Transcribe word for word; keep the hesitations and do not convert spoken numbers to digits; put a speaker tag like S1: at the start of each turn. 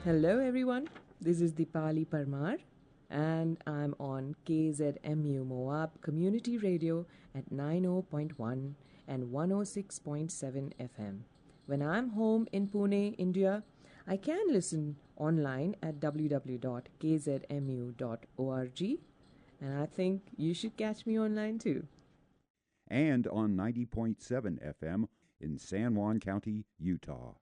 S1: Hello, everyone. This is Dipali Parmar, and I'm on K Z M U Moab Community Radio at ninety point one and one oh six point seven F M. When I'm home in Pune, India, I can listen online at w w w dot k z m u dot org, and I think you should catch me online too.
S2: And on ninety point seven F M in San Juan County, Utah.